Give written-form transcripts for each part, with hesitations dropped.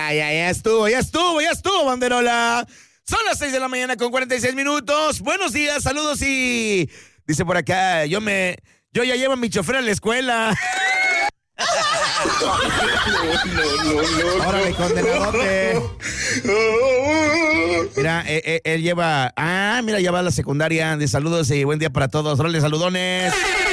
Ya estuvo, banderola. Son las 6 de la mañana con 46 minutos. Buenos días, saludos y... Dice por acá, yo ya llevo a mi chofer a la escuela. Órale, condenadote. Mira, él lleva... mira, ya va a la secundaria. De saludos y buen día para todos. Órale, saludones.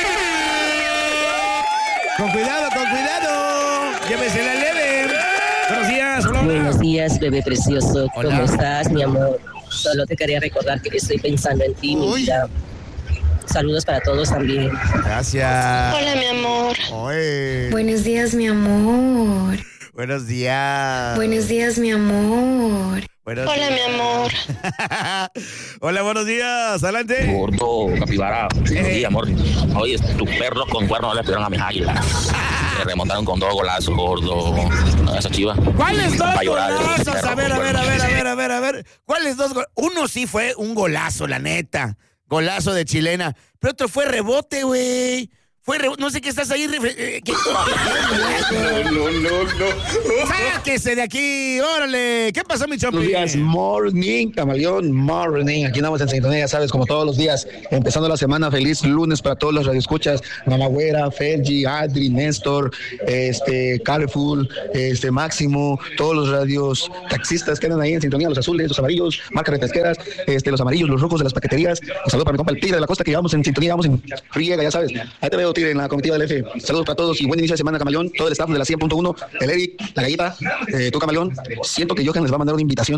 Con cuidado. Llévesela leve. Buenos días, hola. Buenos días, bebé precioso. Hola. ¿Cómo estás, mi amor? Solo te quería recordar que estoy pensando en ti, mi vida. Saludos para todos también. Gracias. Hola, mi amor. Oye. Buenos días, mi amor. Buenos días. Buenos días, mi amor. Buenos Hola, días. mi amor. Hola, buenos días. Adelante. Gordo, capibara, sí, amor. Oye, tu perro con cuernos le pegaron a mis águilas. Se remontaron con 2 golazos, gordo. Esa chiva. ¿Cuáles 2 Va a llorar, golazos? perro A ver. con cuernos. ¿Cuáles 2 golazos? Uno sí fue un golazo, la neta. Golazo de chilena. Pero otro fue rebote, güey. No sé qué estás ahí. No. Sáquese de aquí, órale. ¿Qué pasó, mi chompi? Buenos días, morning, camaleón, morning. Aquí andamos en sintonía, ya sabes, como todos los días. Empezando la semana, feliz lunes para todos los radioescuchas. Mamagüera, Fergie, Adri, Néstor, Carrefour, Máximo, todos los radios taxistas que andan ahí en sintonía, los azules, los amarillos, marcas refresqueras, los amarillos, los rojos de las paqueterías. Un saludo para mi compa el Tigre de la Costa, que llevamos en sintonía, vamos en friega, ya sabes. Ahí te veo, Tigre, en la comitiva del F. Saludos para todos y buen inicio de semana, camaleón. Todo el staff de la 100.1, el Eric, la Gallita, tú, camaleón. Siento que Johan les va a mandar una invitación